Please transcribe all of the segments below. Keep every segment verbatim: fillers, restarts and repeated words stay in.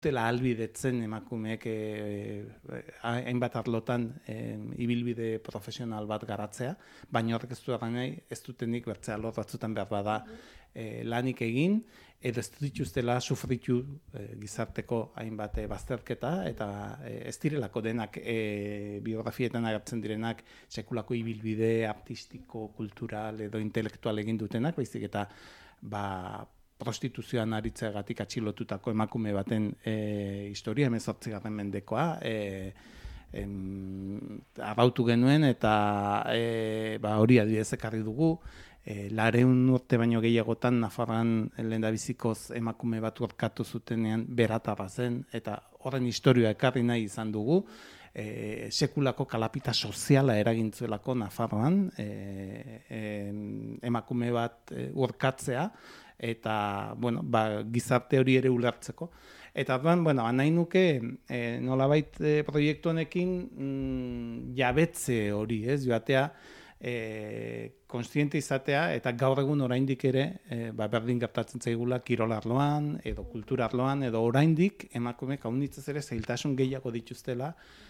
dutela ahalbidetzen emakumeek e, hainbat arlotan e, ibilbide profesional bat garatzea, baina horrek ez du nahi, ez dutenik bertzea alor batzutan behar bada e, lanik egin, edo ez dituztela sufritu e, gizarteko hainbat e, bazterketa, eta e, ez direlako denak e, biografietan agertzen direnak sekulako ibilbide artistiko, kultural edo intelektual egin dutenak, baizik eta ba, prostituzioan aritzeagatik atxilotutako emakume baten e, historia, hemezortzigarren mendekoa, e, em, arrautu genuen, eta e, ba, hori adibidez ekarri dugu, e, lareun urte baino gehiagotan Nafarroan lehendabizikoz emakume bat urkatu zutenean beratarra zen, eta horren historia ekarri nahi izan dugu, e, sekulako kalapita soziala eragintzuelako Nafarroan, e, e, emakume bat e, urkatzea, eta bueno, ba, gizarte hori ere ulertzeko. Eta orduan, bueno, nahi nuke e, nolabait e, proiektu honekin mm, jabetze hori, ez, joatea, e, konstiente izatea, eta gaur egun oraindik ere e, ba, berdin gertatzen zaigula kirol arloan, edo kultura arloan, edo oraindik emakumeek haunitzez ere zailtasun gehiago dituztela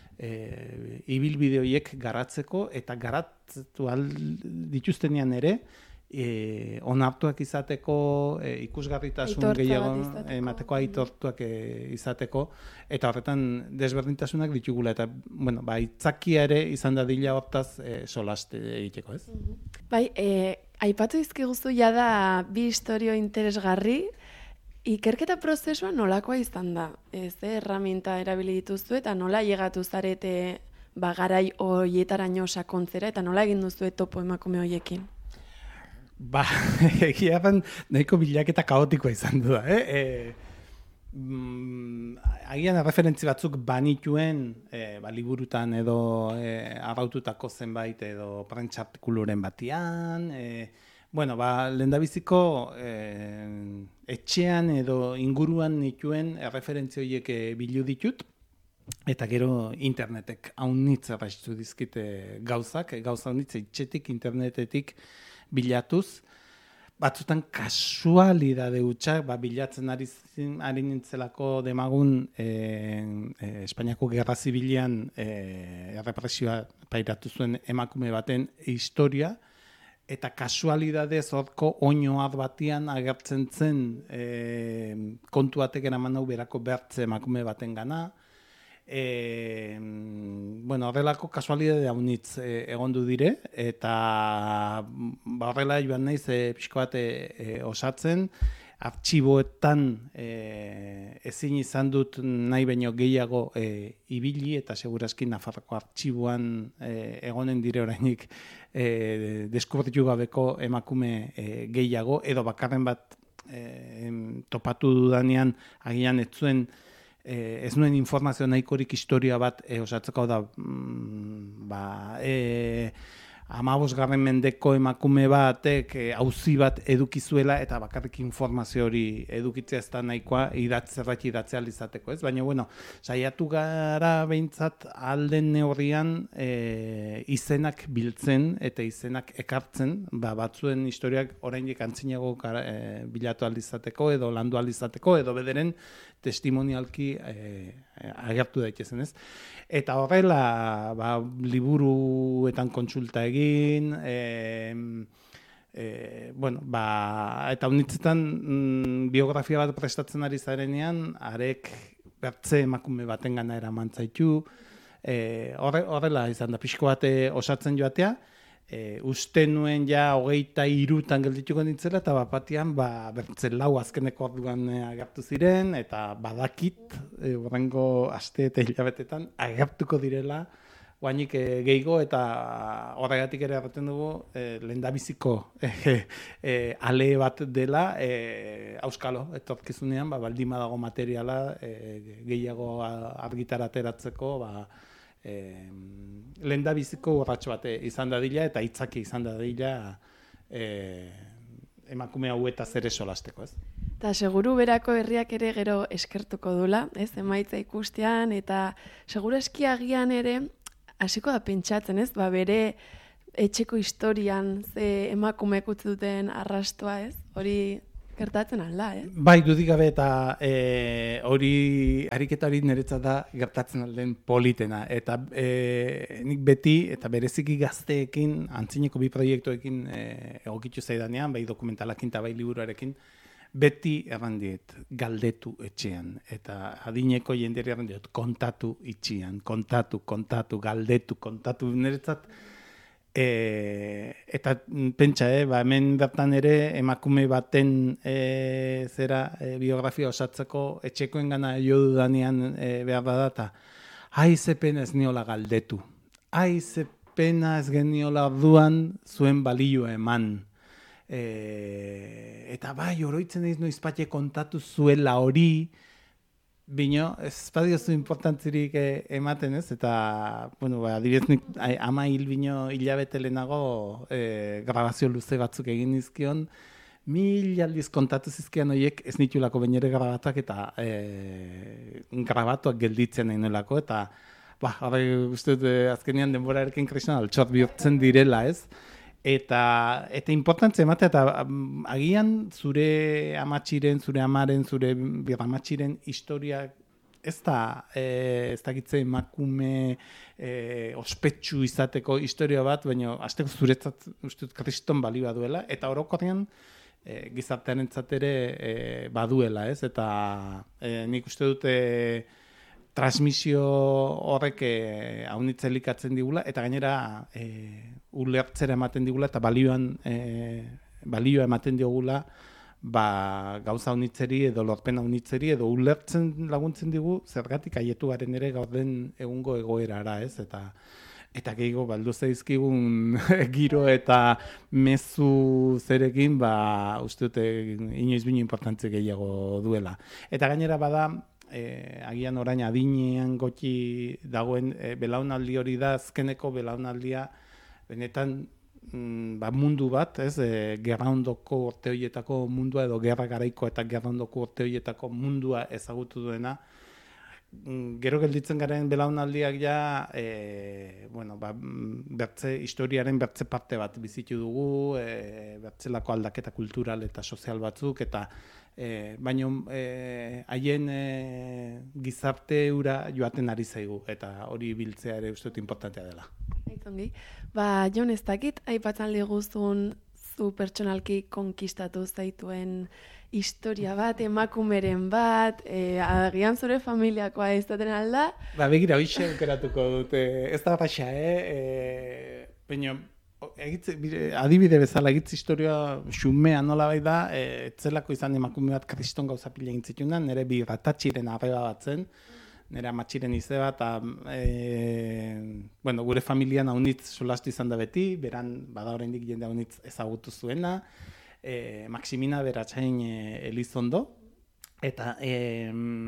e, ibilbide horiek garatzeko, eta garatu al dituztenean ere, E, onartuak izateko, e, ikusgarritasun Aitortza gehiago bat emateko, aitortuak e, izateko, eta horretan desberdintasunak ditugula, eta bueno, ba, itzakia ere izan dadila hortaz e, solaste egiteko, ez? Bai, e, aipatu izkiguzu jada bi historio interesgarri, ikerketa prozesua nolakoa izan da? Ez, eh, erraminta erabili dituzu eta nola llegatu zarete ba, garai horietaraino sakontzera, eta nola egin duzu topo emakume horiekin? Ba, egia ban, nahiko bilaketa kaotikoa izan du da, eh? E, mm, agian referentzi batzuk banituen, e, ba, liburutan edo e, arraututako zenbait edo prentxartikuluren batian, e, bueno, ba, lehendabiziko e, etxean edo inguruan nituen referentzi horiek e, bilu ditut, eta gero internetek haunitz erraistu dizkite gauzak, gauza haunitz etxetik, internetetik bilatuz, batzutan kasualidade hutsak, ba, bilatzen ari, ari nintzelako demagun e, e, Espainiako Gerra Zibilian e, errepresioa pairatu zuen emakume baten historia, eta kasualidadez horko oinoar batian agertzen zen e, kontu batek eraman hau berako bertze emakume baten gana. E, bueno, horrelako kasualidade haunitz e, egondu dire, eta ba, horrela joan naiz e, pixko bat e, e, osatzen, artxiboetan e, ezin izan dut nahi baino gehiago e, ibili, eta segurazki Nafarroko artxiboan e, egonen dire orainik e, deskubritu gabeko emakume e, gehiago, edo bakarren bat e, topatu dudanean agian ez zuen Eh, ez nuen informazio nahikorik historia bat eh, osatzeko da mm, ba, eh, hamabosgarren mendeko emakume batek eh, auzi bat edukizuela eta bakarrik informazio hori edukitzea ez da nahikoa idatz zerbait idatzea izateko, ez? Baina bueno, saiatu gara behintzat alden neurrian eh, izenak biltzen eta izenak ekartzen, ba, batzuen historiak oraindik antzinago eh, bilatu izateko edo landu izateko edo bederen testimonialki eh, agertu daitezen, ez? Eta horrela, ba, liburuetan kontsulta egin, e, e, bueno, ba, eta unitzetan mm, biografia bat prestatzen ari zarenean, arek bertze emakume baten gana eraman zaitu, e, horre, horrela izan da, pixko bat osatzen joatea, E, uste nuen ja hogeita irutan geldituko nintzela, eta bapatian ba, bertze lau azkeneko orduan e, agertu ziren, eta badakit e, horrengo aste eta hilabetetan agertuko direla, guainik e, gehigo, eta horregatik ere erraten dugu e, lehendabiziko e, e, ale bat dela, e, auskalo, etorkizunean, ba, baldin badago materiala e, gehiago argitara ateratzeko, ba, Eh, lehendabiziko urratxo bat izan dadila eta hitzaki izan dadila eh, emakume hauetaz ere solasteko, ez? Eta seguru berako herriak ere gero eskertuko dula, ez, emaitza ikustean, eta seguru eskiagian ere hasiko da pentsatzen, ez, ba bere etxeko historian ze emakumeek utzi duten arrastoa, ez? Hori gertatzen alda, eh? Bai, dudik gabe eta e, hori, ariketa hori niretzat da gertatzen alden politena. Eta e, nik beti, eta bereziki gazteekin, antzineko bi proiektuekin e, egokitu zaidanean, bai dokumentalakin eta bai liburuarekin, beti erran diet, galdetu etxean. Eta adineko jenderi erran diet, kontatu itxian, kontatu, kontatu, galdetu, kontatu. Niretzat, E, eta pentsa, eh, ba, hemen bertan ere emakume baten e, zera e, biografia osatzeko etxekoen gana jo dudanean e, behar bada, eta ai ze pena ez niola galdetu, ai ze pena ez geniola orduan zuen balioa eman. E, eta bai, oroitzen ez noiz pate kontatu zuela hori, bino, ez badiozu importantzirik eh, ematen ez, eta, bueno, ba, adibidez nik ama hil bino hilabete lehenago eh, grabazio luze batzuk egin nizkion, mil aldiz kontatu zizkian horiek ez nitulako bainere grabatak eta eh, grabatuak gelditzen nahi nolako, eta, ba, horre uste dut eh, azkenean denborarekin kriston altxor bihurtzen direla ez, Eta, eta importantzia ematea, eta um, agian zure amatxiren, zure amaren, zure birramatxiren historia ez da, e, ez da gitze emakume e, ospetsu izateko historia bat, baina azteko zuretzat ustut kriston balioa duela, eta orokorrean e, gizartean entzatere e, baduela, ez? Eta e, nik uste dute transmisio horrek eh, haunitzelikatzen digula, eta gainera eh, ulertzera ematen digula, eta balioan eh, balioa ematen digula ba, gauza haunitzeri edo lorpen haunitzeri, edo ulertzen laguntzen digu, zergatik aietu garen ere gauden egungo egoerara, ez? Eta eta gehiago baldu zaizkigun giro eta mezu zerekin, ba, uste dute inoiz bino importantze gehiago duela. Eta gainera bada, E, agian orain adinean goti dagoen e, belaunaldi hori da, azkeneko belaunaldia, benetan mm, ba, mundu bat, ez, e, gerra ondoko urte horietako mundua, edo gerra garaiko eta gerra ondoko urte horietako mundua ezagutu duena. Mm, gero gelditzen garen belaunaldiak ja, e, bueno, ba, bertze, historiaren bertze parte bat bizitu dugu, e, bertzelako aldaketa kultural eta sozial batzuk, eta E, baina haien e, e, gizarte ura joaten ari zaigu, eta hori biltzea ere uste dut importantea dela. Aitongi. Ba, Jon, ez dakit, aipatzen liguzun zu pertsonalki konkistatu zaituen historia bat, emakumeren bat, e, agian zure familiakoa izaten alda? Ba, begira, hoxe aukeratuko dute, ez da baixa, eh? E, baina, Egitze, adibide bezala egitz historia xumea nola bai da, e, etzelako izan emakume bat kriston gauza pila egin zitunan, nire bi ratatxiren arreba bat zen, nire amatxiren ize bat, e, bueno, gure familian haunitz solastu izan da beti, beran bada oraindik jende haunitz ezagutu zuena, e, Maximina beratxain e, Elizondo, eta e,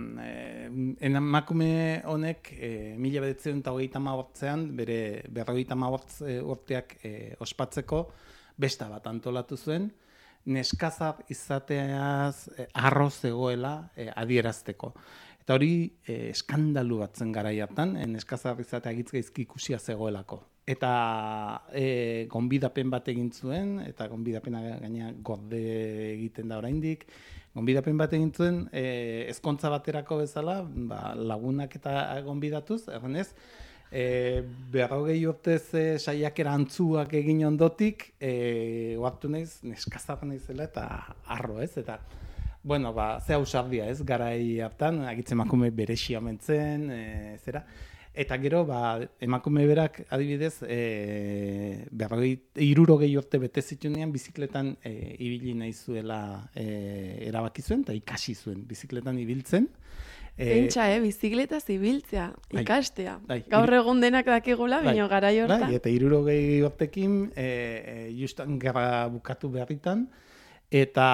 e, emakume honek e, mila bederatzizun eta hogeita hamabostzean bere berrogeita hamabost urteak e, ospatzeko besta bat antolatu zuen, neskazar izateaz e, arro zegoela e, adierazteko. Eta hori e, eskandalu bat zen garai hartan, e, neskazar izatea gitzgaizki ikusia zegoelako. Eta e, gonbidapen bat egin zuen, eta gonbidapena gaina gorde egiten da oraindik. Gonbidapen bat egin zuen, e, ezkontza baterako bezala, ba, lagunak eta gonbidatuz, errenez, e, berrogei urtez e, saiakera antzuak egin ondotik, e, oartu nahiz, neskazar naizela eta arro, ez? Eta, bueno, ba, ze ausardia, ez? Garai hartan, agitzen emakume berexia mentzen, e, zera. Eta gero, ba, emakume berak, adibidez, e, berrogei, hirurogei urte bete zitunean, bizikletan e, ibili nahi zuela e, erabaki zuen, eta ikasi zuen bizikletan ibiltzen. E, Pentsa, eh, bizikletaz ibiltzea, ikastea. Bai, Gaur egun denak dakigula, bai, bino garai hortan. Bai, eta hirurogei urtekin, e, e, justan gerra bukatu beharritan, eta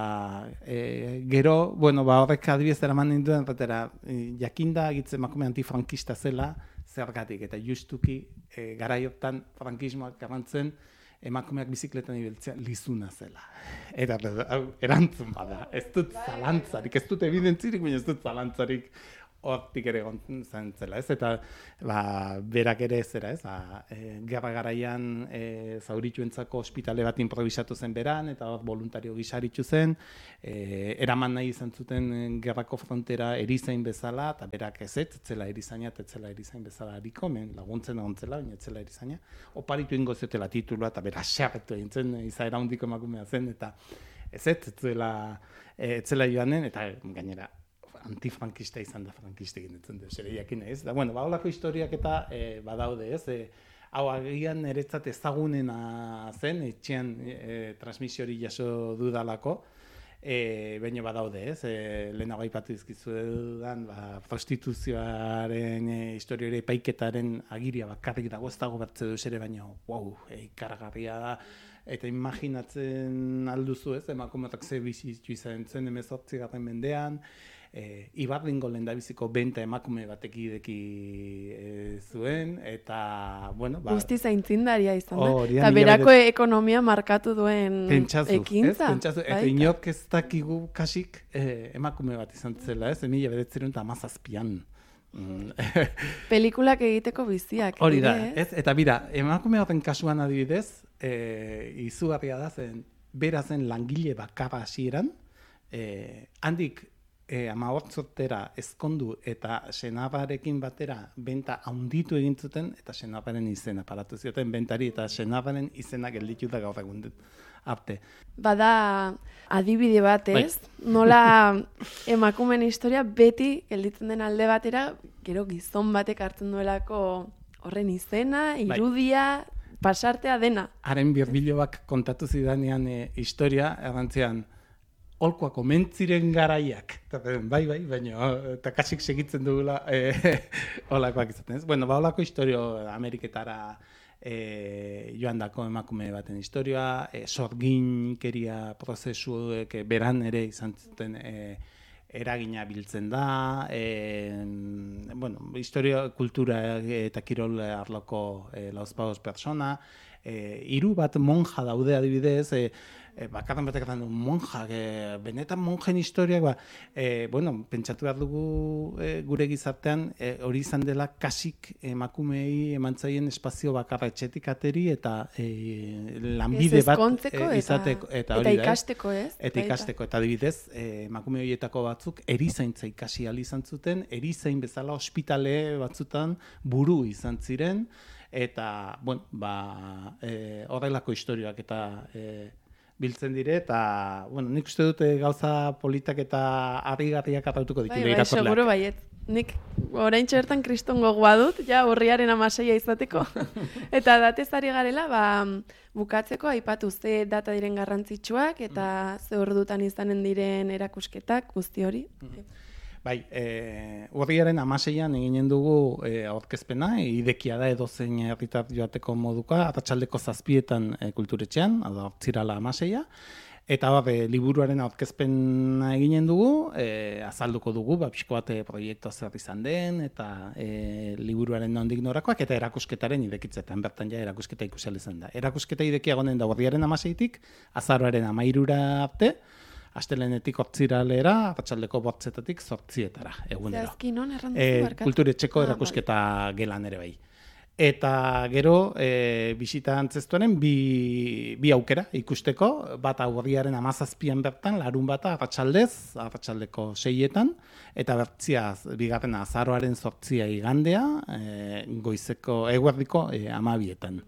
e, gero, bueno, ba, horrek adibidez eraman ninduen, erratera, e, jakinda egitze emakume antifrankista zela, zergatik, eta justuki e, garai hortan frankismoak garantzen emakumeak bizikletan ibiltzea lizuna zela. Eta erantzun bada, ez dut zalantzarik, ez dut evidentzirik, baina ez dut zalantzarik hortik ere gontzen zela, ez? Eta ba, berak ere zera, ez? Ba, e, gerra garaian e, zaurituentzako ospitale bat improvisatu zen beran, eta hor voluntario gisa aritu zen, e, eraman nahi izan zuten gerrako frontera erizain bezala, eta berak ez ez, etzela erizaina, eta etzela erizain bezala hariko, men laguntzen egontzela, baina etzela erizaina. Oparitu ingo zutela titulua, eta bera xerretu egin zen, izaera handiko emakumea zen, eta ez ez, etzela, etzela joanen, eta gainera, antifrankista izan da frankista egin ditzen, zere jakin ez. Da, bueno, ba, holako historiak eta e, badaude, ez? E, hau agian niretzat ezagunena zen, etxean e, transmisiori jaso dudalako, e, baina badaude, ez? E, lehenago aipatu dizkizuetan, ba, prostituzioaren e, historiore epaiketaren agiria bakarrik dago, ez dago bertze duz ere, baina, wow, e, ikaragarria da, eta imaginatzen alduzu, ez? Emakumeak ze bizitu izan zen, hemezortzigarren mendean, E, Ibardingo lehendabiziko benta emakume batek ideki e, zuen, eta, bueno... Ba, guzti zaintzindaria izan da. Eta berako bere... ekonomia markatu duen pentsazuz, ekintza. Ez? Pentsazuz, eta inork ez dakigu kasik e, emakume bat izan zela, ez? Emila bederatzizero eta hamazazpian. Pelikulak egiteko biziak. Hori da, ez? Eta bira, emakume horren kasuan adibidez, e, izugarria da zen, bera zen langile bakarra hasieran, e, handik E, amabortzotera ezkondu eta senarrarekin batera benta haunditu egin zuten eta senarraren izena paratu zioten bentari eta senarraren izena gelditu da gaur egun arte. Bada adibide bat, ez? Bai. Nola emakumeen historia beti gelditzen den alde batera, gero gizon batek hartzen duelako horren izena, irudia, bai. Pasartea dena. Haren birbiloak kontatu zidanean e, historia, errantzean, holkoak omentziren garaiak, bai, bai, baina, eta kasik segitzen dugula e, holakoak izaten, ez? Bueno, ba, holako historio Ameriketara e, joan dako emakume baten historioa, e, sorginkeria prozesuek beran ere izan zuten e, eragina biltzen da, e, bueno, historia, kultura eta kirol arloko e, lauzpagoz persona, e, hiru bat monja daude adibidez, e, E, bakarren batek esan du, monja, e, benetan monjen historiak, ba, e, bueno, pentsatu behar dugu e, gure gizartean, e, hori izan dela kasik emakumei emantzaien espazio bakarra etxetik ateri eta e, lanbide bat e, izateko, eta, eta, eta ikasteko, ez? Eta ikasteko, eta adibidez, e, emakume horietako batzuk erizaintza ikasi ahal izan zuten, erizain bezala ospitale batzutan buru izan ziren, eta, bueno, ba, e, horrelako historioak eta e, biltzen dire, eta, bueno, nik uste dute gauza politak eta harrigarriak arrautuko ditu. Bai, bai, seguro baiet. Nik orain txertan kriston gogoa dut, ja, urriaren amaseia izateko. Eta datez ari garela, ba, bukatzeko aipatu ze data diren garrantzitsuak, eta ze ordutan izanen diren erakusketak, guzti hori. Bai, e, urriaren amaseian eginen dugu e, aurkezpena, e, idekia da edozein herritar joateko moduka, arratsaldeko zazpietan e, kulturetxean, hau zirala amaseia, eta hor, e, liburuaren aurkezpena eginen dugu, e, azalduko dugu, ba, pixko bat proiektu zer izan den, eta e, liburuaren nondik norakoak, eta erakusketaren idekitzetan, bertan ja erakusketa ikusial izan da. Erakusketa idekia gonen da urriaren amaseitik, azaroaren amairura arte, astelenetik hortziralera, arratsaldeko bortzetatik zortzietara, egunero. Zehazki non errandu e, barkatu? Kulturetxeko ah, erakusketa bai. Gelan ere bai. Eta gero, e, bisita antzestuaren bi, bi aukera ikusteko, bata urriaren amazazpian bertan, larun bata arratsaldez, arratsaldeko seietan, eta bertzia, bigarrena azaroaren zortzia igandea, e, goizeko, eguerdiko e, amabietan.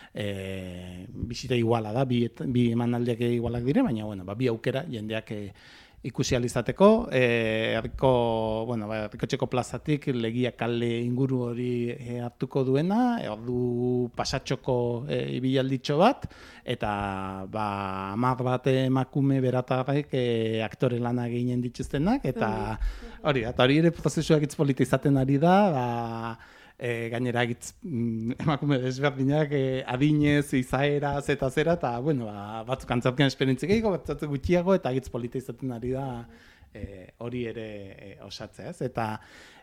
E, bisita iguala da, bi, bi emanaldiak igualak dire, baina bueno, ba, bi aukera jendeak e, ikusi alizateko, e, herriko, bueno, ba, herrikotxeko plazatik legia kale inguru hori e, hartuko duena, e, ordu pasatxoko e, ibialditxo bat, eta ba, hamar bat emakume beratarrek e, aktore lana gehien dituztenak, eta hori, eta hori ere prozesuak hitz polita izaten ari da, ba, E, gainera egitz mm, emakume desberdinak e, adinez, izaeraz eta zera, eta bueno, ba, batzuk antzarkian esperientzik egiko, batzuk gutxiago, eta egitz polita izaten ari da e, hori ere e, osatzea, ez? Eta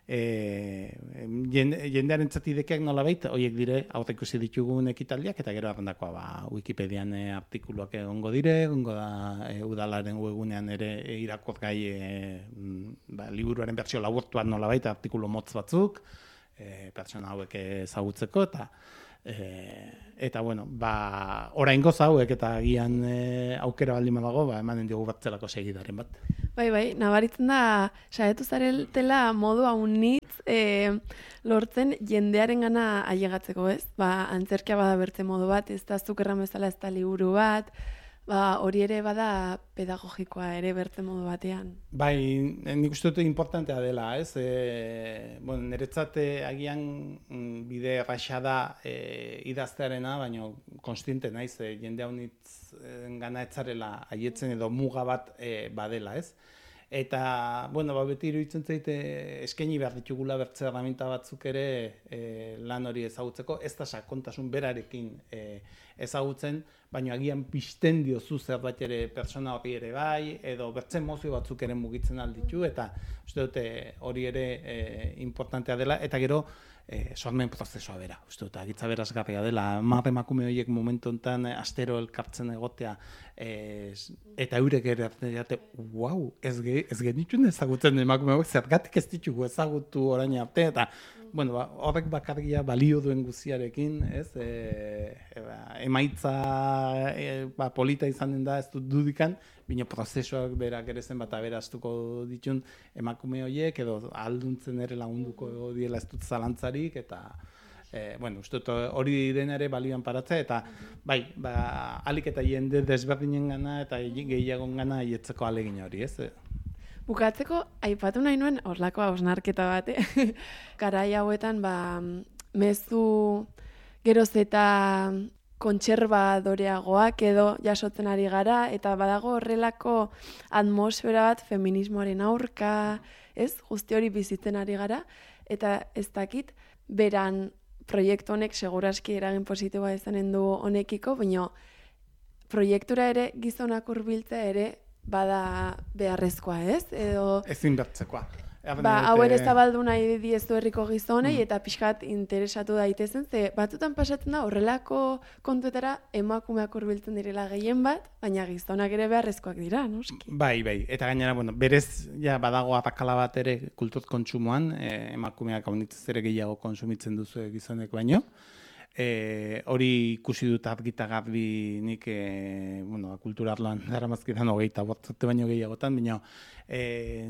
e, jendearen zatidekeak nolabait, horiek dire, aurre ikusi ditugun ekitaldiak, eta gero arrendakoa ba, Wikipedian e, artikuluak egongo dire, egongo da e, udalaren webgunean ere e, irakurgai e, ba, liburuaren bertsio laburtuan nolabait, artikulu motz batzuk, e, pertsona hauek ezagutzeko, eta E, eta bueno, ba, oraingoz hauek eta agian e, aukera baldin badago, ba, emanen diogu bertzelako segidaren bat. Bai, bai, nabaritzen da, saietu zaretela modu haunitz e, lortzen jendearen gana ailegatzeko, ez? Ba, antzerkia bada bertze modu bat, ez da zuk erran bezala ez da liburu bat, ba, hori ere bada pedagogikoa ere bertze modu batean. Bai, nik uste dut importantea dela, ez? E, bueno, niretzat agian bide erraxa da e, idaztearena, baina konstiente naiz, e, jende haunitz gana etzarela aietzen edo muga bat e, badela, ez? Eta, bueno, ba, beti iruditzen zaite eskaini behar ditugula bertze erraminta batzuk ere e, lan hori ezagutzeko, ez da sakontasun berarekin e, ezagutzen, baina agian pizten diozu zerbait ere pertsona hori ere bai, edo bertze emozio batzuk ere mugitzen alditu, eta uste dute hori ere e, importantea dela, eta gero e, sormen prozesua bera. Uste dut, agitza berazgarria dela, hamar emakume horiek momentu honetan astero elkartzen egotea, e, eta eurek ere arte, wow, ez, ge, ez genituen ezagutzen emakume horiek, zergatik ez ditugu ezagutu orain arte, eta bueno, ba, horrek bakarria balio duen guziarekin, ez? E, e, ba, emaitza e, ba, polita izanen da, ez dut dudikan, bino prozesuak berak ere zen bat aberaztuko ditun emakume horiek, edo alduntzen ere lagunduko diela ez dut zalantzarik, eta e, bueno, uste dut hori dena ere balioan paratzea, eta bai, ba, alik eta jende desberdinen gana, eta gehiagon gana hietzeko alegin hori, ez? Bukatzeko, aipatu nahi nuen horlako hausnarketa bat, eh? Garai hauetan, ba, mezu geroz eta kontserbadoreagoak edo jasotzen ari gara, eta badago horrelako atmosfera bat feminismoaren aurka, ez? Guzti hori bizitzen ari gara, eta ez dakit, beran proiektu honek seguraski eragin positiboa izanen du honekiko, baina proiektura ere gizonak hurbiltzea ere bada beharrezkoa, ez? Edo ezin bertzekoa. Ba, hau ere zabaldu nahi diezu herriko gizonei mm. eta pixkat interesatu daitezen, ze batzutan pasatzen da horrelako kontuetara emakumeak hurbiltzen direla gehien bat, baina gizonak ere beharrezkoak dira, noski? Bai, bai, eta gainera, bueno, berez ja badago arrakala bat ere kultur kontsumoan, eh, emakumeak haunitzez ere gehiago konsumitzen duzu gizonek baino. E, hori ikusi dut argita garbi nik e, bueno, kulturarloan daramazkidan hogeita bortzate baino gehiagotan, baina e,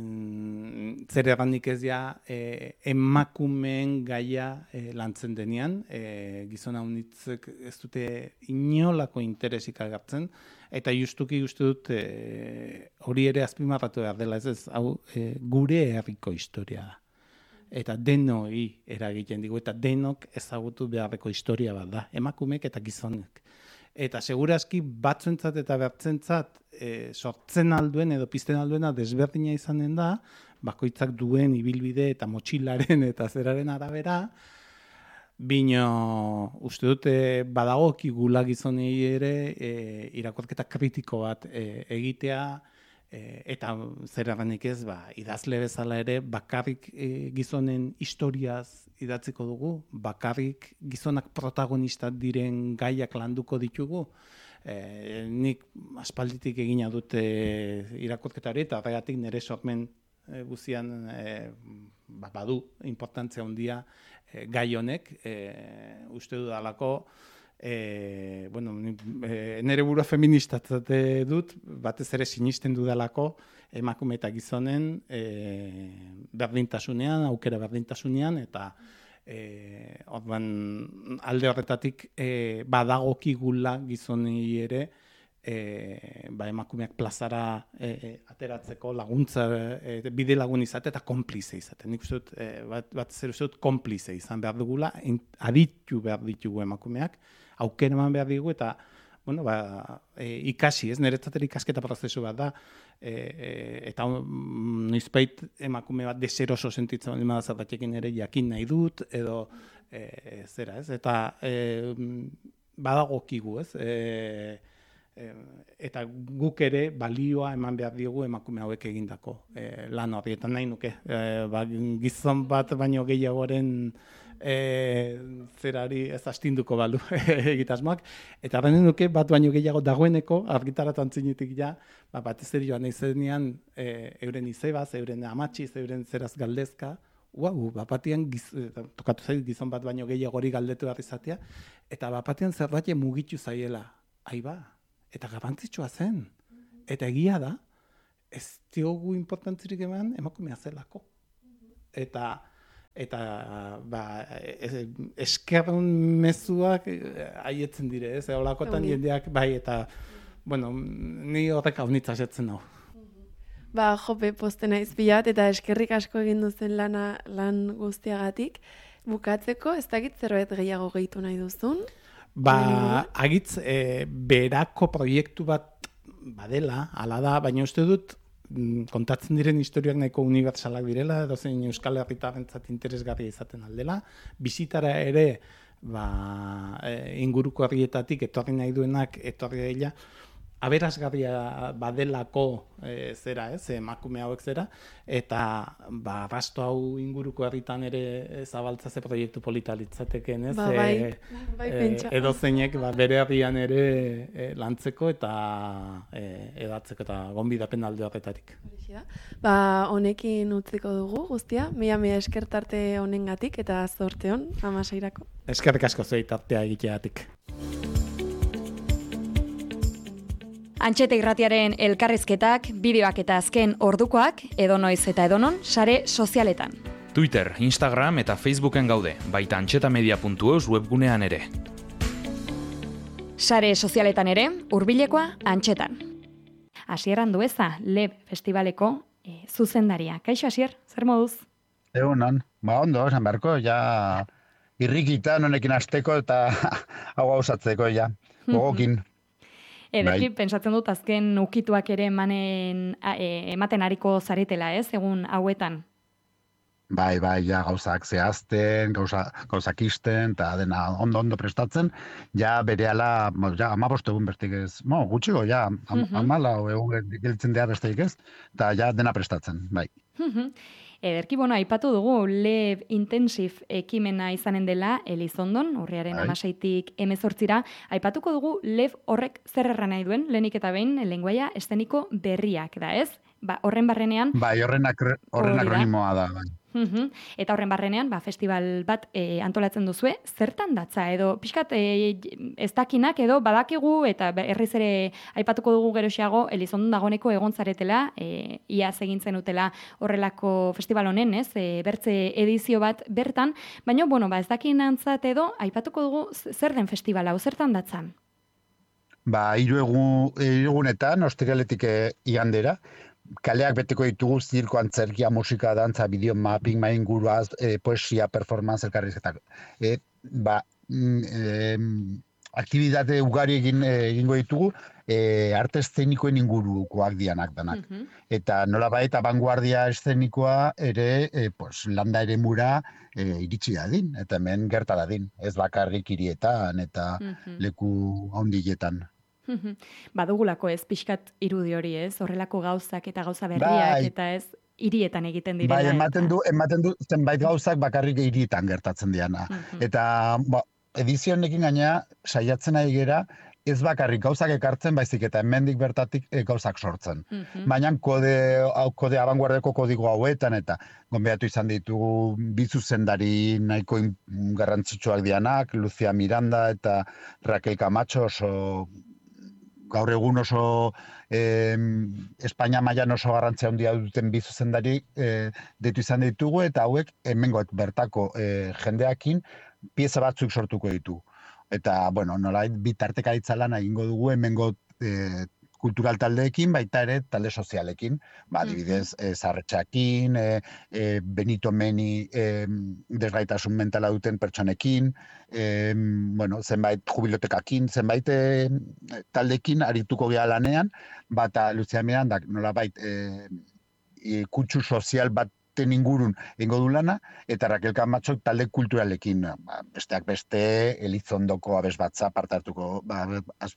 zer erranik ez ja e, emakumeen gaia e, lantzen denean, e, gizona unitzek ez dute inolako interesik agertzen, eta justuki uste dut e, hori ere azpimarratu behar dela, ez ez, hau e, gure herriko historia da. Eta denoi eragiten digu, eta denok ezagutu beharreko historia bat da, emakumeek eta gizonek. Eta segurazki batzuentzat eta bertzentzat e, sortzen alduen edo pizten alduena desberdina izanen da, bakoitzak duen ibilbide eta motxilaren eta zeraren arabera, bino uste dute badagokigula gizonei ere e, irakurketa kritiko bat e, egitea, E, eta zer erranik ez, ba, idazle bezala ere, bakarrik e, gizonen historiaz idatziko dugu, bakarrik gizonak protagonistak diren gaiak landuko ditugu. E, nik aspalditik egina dute irakurketa hori, eta horregatik nire sormen e, guzian e, ba, badu importantzia handia e, gai honek, e, uste dudalako, E, bueno, e, nire burua feministatzate dut, batez ere sinisten dudalako emakume eta gizonen e, berdintasunean, aukera berdintasunean, eta e, orduan, alde horretatik e, badagokigula gizonei ere e, ba, emakumeak plazara e, ateratzeko laguntza, e, bide lagun izate eta konplize izate. Nik uste dut, e, bat, bat zer uste dut konplize izan behar dugula, aditu behar ditugu emakumeak, aukera eman behar digu, eta bueno, ba, e, ikasi, ez, niretzat ikasketa prozesu bat da, e, e, eta mm, noizbait emakume bat deseroso sentitzen baldin bada zerbaitekin ere jakin nahi dut, edo e, zera, ez, eta e, badagokigu, ez, e, eta guk ere balioa eman behar diogu emakume hauek egindako e, lan hori, eta nahi nuke. E, ba, gizon bat baino gehiagoren e, zerari ez astinduko balu egitasmoak, eta horren nuke bat baino gehiago dagoeneko argitaratan zinetik ja, ba, batez ere joan izenean e, euren izebaz, euren amatxiz, euren zeraz galdezka, Uau, bapatian giz, tokatu zait gizon bat baino gehiago hori galdetu behar izatea, eta bapatian zerbait mugitu zaiela. Aiba, eta garrantzitsua zen. Eta egia da, ez diogu importantzirik eman emakumea zelako. Eta, eta ba, eskerren mezuak haietzen dire, ez? Olakotan jendeak, bai, eta, bueno, ni horrek haunitza esetzen hau. Ba, jope, poste naiz bilat, eta eskerrik asko egin duzen lana, lan guztiagatik. Bukatzeko, ez dakit zerbait gehiago gehitu nahi duzun? Ba, agitz, e, berako proiektu bat badela, ala da, baina uste dut, kontatzen diren historiak nahiko unibertsalak direla, edo zein Euskal Herritarrentzat interesgarria izaten aldela. Bizitara ere, ba, e, inguruko herrietatik etorri nahi duenak, etorri daila, aberasgarria badelako e, zera, ez, emakume hauek zera, eta ba, rasto hau inguruko herritan ere zabaltza ze proiektu polita litzateken, ez? Ba, bai, bai, e, edo zeinek ba, bere herrian ere e, lantzeko eta e, edatzeko eta gonbidapen alde horretatik. Ba, honekin utziko dugu guztia, mila mila eskertarte honengatik eta zorte hon, amaseirako. Eskerrik asko zuei tartea egiteagatik. Antxeta irratiaren elkarrizketak, bideoak eta azken ordukoak, edonoiz eta edonon, sare sozialetan. Twitter, Instagram eta Facebooken gaude, baita antxetamedia puntu eus webgunean ere. Sare sozialetan ere, hurbilekoa Antxetan. Asier Andueza, Leb Festivaleko e, zuzendaria. Kaixo, Asier, zer moduz? Egunon, ba ondo, esan beharko, ja irrikitan honekin hasteko eta hau gauzatzeko, ja, gogokin. Ederki, bai. Pentsatzen dut azken ukituak ere emanen, e, ematen ariko zaretela, ez, egun hauetan? Bai, bai, ja, gauzak zehazten, gauza, gauzak isten, eta dena ondo-ondo prestatzen, ja, berehala, ja, amabost egun bertik ez, mo, gutxiko, ja, am, uh-huh. amala egun geltzen dea besteik ez, eta ja, dena prestatzen, bai. Uh-huh. Ederki, bueno, aipatu dugu, Leb Intensive ekimena izanen dela Elizondon, urriaren amaseitik emezortzira. Aipatuko dugu Leb horrek zer erran nahi duen, lehenik eta behin, lenguaia esteniko berriak da, ez? Ba, horren barrenean... Bai, horren, akre, horren akronimoa da, bai. Uhum. Eta horren barrenean, ba, festival bat e, antolatzen duzue, zertan datza, edo pixkat e, ez dakinak edo badakigu, eta erriz ere aipatuko dugu geroxeago, Elizondon dagoeneko egon zaretela, e, iaz egin zenutela horrelako festival honen, ez, e, bertze edizio bat bertan, baina, bueno, ba, ez dakinantzat edo, aipatuko dugu zer den festivala, hau zertan datza? Ba, hiru egunetan, ostiraletik igandera, kaleak beteko ditugu zirko, antzerkia, musika, dantza, bideo, mapping, main guruaz, e, poesia, performance, elkarrizketak. E, ba, e, aktibitate ugari egin, egingo ditugu, e, arte eszenikoen ingurukoak dianak danak. Uh-huh. Eta nolabait abanguardia eszenikoa ere, e, pues, landa ere mura e, iritsi dadin, eta hemen gerta dadin. Ez bakarrik hirietan eta uh-huh. leku handietan. Badugulako ez pixkat irudi hori, ez? Horrelako gauzak eta gauza berriak, bai. Eta ez hirietan egiten direla. Bai, ematen du, ematen du zenbait gauzak bakarrik hirietan gertatzen diana. Uh-huh. Eta ba, edizionekin gaina saiatzen ari gera, ez bakarrik gauzak ekartzen, baizik eta hemendik bertatik e, gauzak sortzen. Uh-huh. Baina kode, kode abanguardeko kodigo hauetan, eta gonbidatu izan ditugu bi zuzendari nahiko garrantzitsuak dianak, Lucia Miranda eta Raquel Camacho, oso gaur egun oso eh, Espainia mailan oso garrantzia handia duten bi zuzendari eh, deitu izan ditugu, eta hauek hemengoak bertako eh, jendeakin pieza batzuk sortuko ditu. Eta, bueno, nolait bitartekaritza lan egingo dugu hemengo eh, kultural taldeekin, baita ere talde sozialekin. Ba, adibidez, eh, Zarretxakin, eh, eh, Benito Meni eh, desgaitasun mentala duten pertsonekin, eh, bueno, zenbait jubilotekakin, zenbait eh, taldeekin arituko gea lanean, bata Lucia Miranda nolabait eh, kutsu sozial bat ingurun ingo du lana, eta Raquel Camacho talde kulturalekin, ba, besteak beste Elizondoko abesbatza parte hartuko, ba,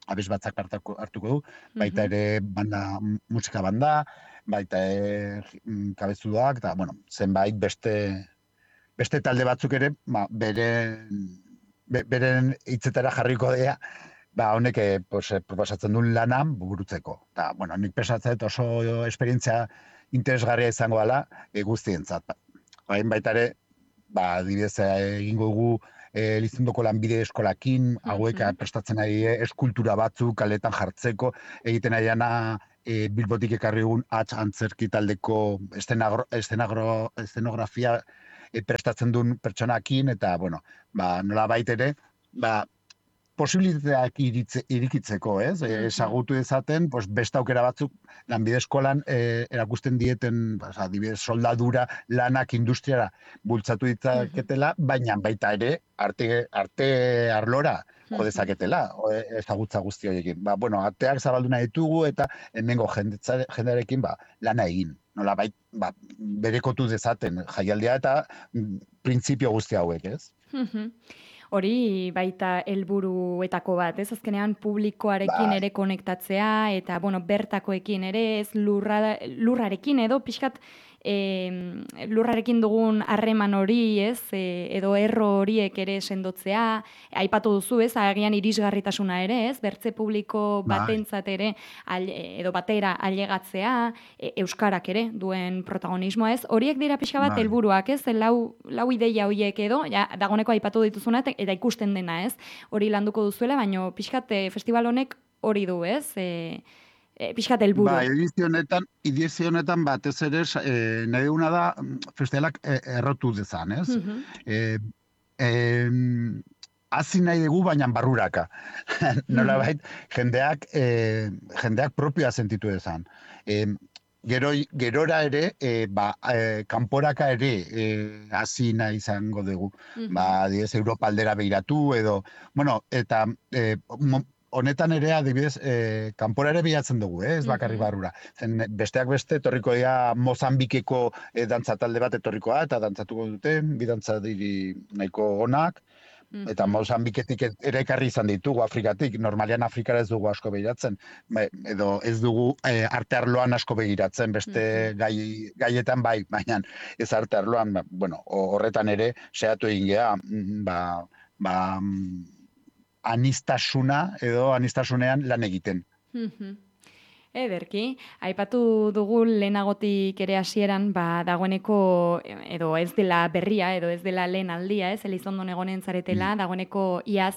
abes batzak hartuko du, baita ere banda, musika banda, baita ere kabezudak, eta, bueno, zenbait beste, beste talde batzuk ere, ba, beren, be, beren hitzetara jarriko dea, ba, honek eh, pues, proposatzen duen lanan burutzeko. Ta, bueno, nik pesatzen oso esperientzia interesgarria izango dela e, guztientzat. Hain baita ere, ba, adibidez egingo dugu e, Elizondoko lanbide eskolakin, hauek mm-hmm. prestatzen ari eskultura batzuk kaletan jartzeko, egiten ariana e, Bilbotik ekarri egun hatz antzerki taldeko estenagro, estenagro, estenografia e, prestatzen duen pertsonakin, eta, bueno, ba, nola baitere, ba, posibilitateak irikitzeko, ez? Mm-hmm. Ezagutu dezaten, pues, beste aukera batzuk lanbide eskolan eh, erakusten dieten, adibidez, soldadura lanak industriara bultzatu ditzaketela, mm-hmm. baina baita ere arte, arte arlora jo dezaketela, mm-hmm. ezagutza guzti horiekin. Ba, bueno, arteak zabaldu nahi ditugu eta hemengo jendearekin ba, lana egin. Nola bait, ba, berekotu dezaten jaialdia eta mm, printzipio guzti hauek, ez? Mm-hmm. Hori baita helburuetako bat, ez? Azkenean publikoarekin ere konektatzea eta bueno, bertakoekin ere, ez lurra, lurrarekin edo pixkat e, lurrarekin dugun harreman hori, ez? E, edo erro horiek ere sendotzea, aipatu duzu, ez? Agian irisgarritasuna ere, ez? Bertze publiko batentzat ere edo batera ailegatzea, e, euskarak ere duen protagonismoa, ez? Horiek dira pixka bat helburuak, ez? Lau, lau ideia horiek edo, ja, dagoneko aipatu dituzuna eta ikusten dena, ez? Hori landuko duzuela, baina pixkat e, festival honek hori du, ez? E, e, pixkat helburu. Ba, edizio honetan, edizio honetan batez ere e, nahi duguna da festivalak e, errotu dezan, ez? Uh-huh. e, e, Hazi nahi dugu, baina barruraka. Nola bait, jendeak, e, jendeak propioa sentitu dezan. E, Gero, gerora ere, e, ba, e, kanporaka ere e, hasi nahi izango dugu. Mm-hmm. Ba, adibidez, Europa aldera behiratu edo, bueno, eta e, honetan ere, adibidez, e, kanpora ere bilatzen dugu, eh? Ez bakarri barrura. Zen, besteak beste, etorriko dira Mozambikeko e, dantza talde bat etorrikoa, eta dantzatuko dute, bi dantza diri nahiko onak. Mm-hmm. Eta Mozambiketik ere ekarri izan ditugu, Afrikatik. Normalean Afrikara ez dugu asko begiratzen. Edo ez dugu e, arte arloan asko begiratzen, beste mm-hmm. gai, gaietan bai, baina ez arte arloan, ba, bueno, horretan ere sehatu egin geha, ba, ba, anistasuna edo anistasunean lan egiten. Mm-hmm. Ederki, aipatu dugu lehenagotik ere hasieran, ba, dagoeneko, edo ez dela berria, edo ez dela lehen aldia, ez, Elizondon egonen zaretela, mm. dagoeneko iaz,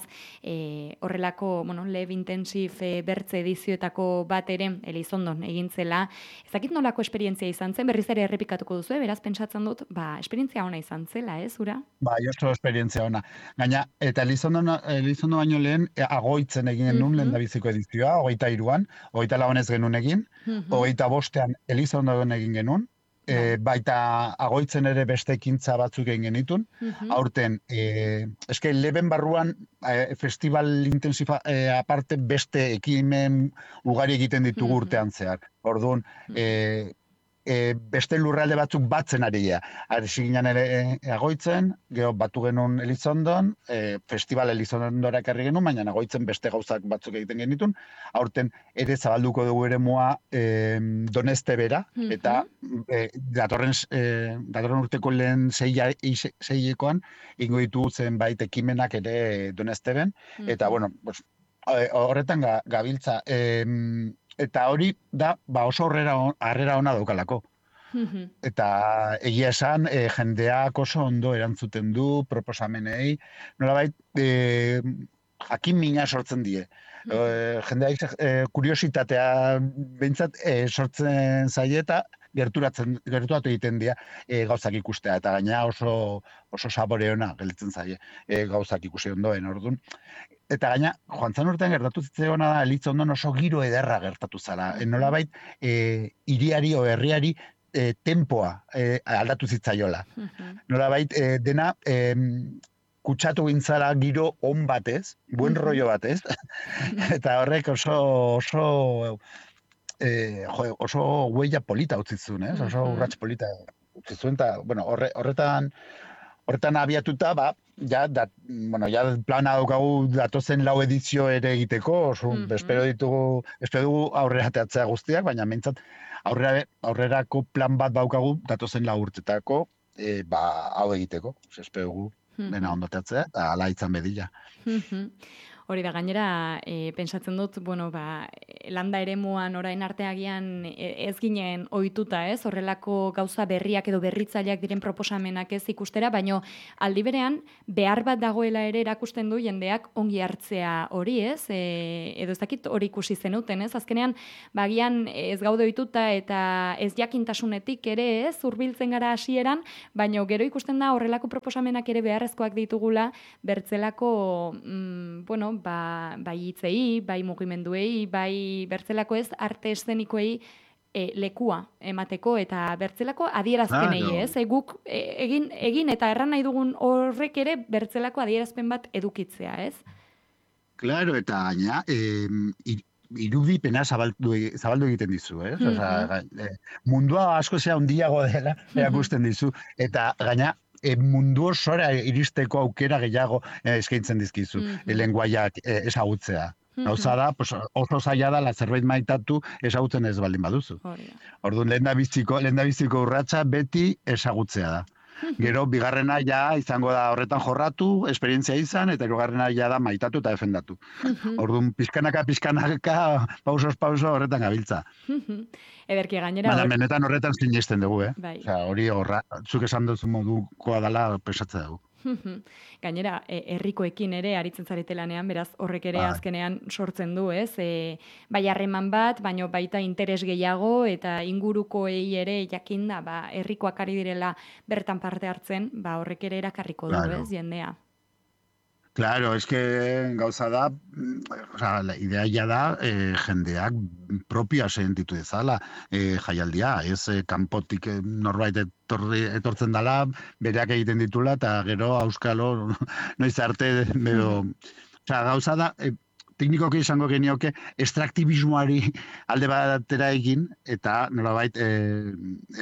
e, horrelako, bueno, Lev Intensive e, bertze edizioetako bat ere Elizondon egintzela. Ez dakit nolako esperientzia izan zen, berriz ere errepikatuko duzu, beraz, pentsatzen dut, ba, esperientzia ona izan zela, ez, ura? Ba, oso esperientzia ona. Gaina, eta Elizondon, Elizondo baino lehen, agoitzen egin genuen mm-hmm. lehen dabiziko edizioa, hogeita iruan, hogeita lagunez genuen egin, mm-hmm. hogeita bostean Elizondon egin genuen, e, baita agoitzen ere beste ekintza batzuk egin genitun, mm-hmm. aurten, e, eske leben barruan e, festival intensifa e, aparte beste ekimen ugari egiten ditugu mm-hmm. urtean zehar. Orduan, mm-hmm. e, E, beste lurralde batzuk batzen ari ja. Arixi ginen ere e, agoitzen, gero batu genuen Elizondon, e, festival Elizondora ekarri genuen, baina agoitzen beste gauzak batzuk egiten genitun. Aurten ere zabalduko dugu ere mua e, Doneste bera, mm-hmm. eta e, datorren, e, datorren urteko lehen seiekoan, ingo ditugu zenbait ekimenak ere Doneste ben, mm-hmm. eta bueno, pues, horretan ga, gabiltza, e, eta hori da ba oso horrera harrera ona daukalako. Mm-hmm. Eta egia esan e, jendeak oso ondo erantzuten du proposamenei, nolabait e, jakin mina sortzen die. Mm-hmm. E, jendeak e, kuriositatea behintzat e, sortzen zaie eta gerturatzen gerturatu egiten dira e, gauzak ikustea eta gaina oso oso sabore ona gelditzen zaie e, gauzak ikusi ondoen, ordun. Eta gaina, joan zan urtean gertatu zitzeona da, Elizondon oso giro ederra gertatu zara. E, nolabait, e, iriari o herriari e, tempoa e, aldatu zitzaiola. Uh-huh. Nolabait, e, dena e, kutsatu gintzara giro on batez, buen uh-huh. rollo batez, eta horrek oso oso e, jo, oso huella polita utzizun, eh? Oso urrats polita utzizun, eta bueno, horre, horretan Horretan abiatuta, ba, ja, da, bueno, ja plana daukagu datozen lau edizio ere egiteko, oso, Mhm. espero ditugu, espero dugu aurrera ateatzea guztiak, baina mintzat, aurrera, aurrerako plan bat daukagu datozen lau urtetako, e, ba, hau egiteko. Oso, espero dugu, dena ondo ateatzea, eta ala izan bedila. Mhm. Hori da, gainera, e, pentsatzen dut, bueno, ba, landa eremuan orain arteagian ez ginen ohituta, ez? Horrelako gauza berriak edo berritzaileak diren proposamenak ez ikustera, baino aldi berean behar bat dagoela ere erakusten du jendeak ongi hartzea hori, ez? E, edo ez dakit hori ikusi zenuten, ez? Azkenean, bagian ez gaude ohituta eta ez jakintasunetik ere, ez? Hurbiltzen gara hasieran, baino gero ikusten da horrelako proposamenak ere beharrezkoak ditugula bertzelako, mm, bueno, ba, bai hitzei, bai mugimenduei, bai bertzelako ez arte eszenikoei e, lekua emateko eta bertzelako adierazpenei, Claro. ez? E, guk e, egin egin eta erran nahi dugun horrek ere bertzelako adierazpen bat edukitzea, ez? Claro, eta gaina, eh, irudipena zabaldu, zabaldu egiten dizu, ez? Mhm. Osea, eh, mundua asko zea handiago dela erakusten dizu, eta gaina, e, mundu osora iristeko aukera gehiago eh, eskaintzen dizkizu, Mhm. e, lenguaiak eh, ezagutzea. Mhm. Gauza da, pues, oso zaila da, zerbait maitatu ezagutzen ez baldin baduzu. Hori da. Orduan, lehendabiziko, lehendabiziko urratsa beti ezagutzea da. Gero, bigarrena ja izango da horretan jorratu, esperientzia izan, eta hirugarrena ja da maitatu eta defendatu. Orduan, pizkanaka, pizkanaka, pausos, pauso horretan gabiltza. Ederki gainera Baina, hor- benetan horretan sinesten dugu, eh? Bai. Osea, hori horra, zuk esan duzu modukoa dela pesatzea dugu. Gainera, e, herrikoekin ere aritzen zarete lanean, beraz horrek ere Bai. azkenean sortzen du, ez? E, bai harreman bat, baino baita interes gehiago eta ingurukoei ere jakinda, ba herrikoak ari direla bertan parte hartzen, ba horrek ere erakarriko du, Claro. ez, jendea. Claro, es que gauza da, mm, o sea, la idea ja da eh, jendeak propia sentitu dezala eh, jaialdia, ez eh, kanpotik eh, norbait etorri, etortzen dala, bereak egiten ditula, eta gero auskalo noiz arte, edo, osea, gauza da, eh, teknikoki izango genioke estraktibismoari alde batera egin, eta nolabait eh,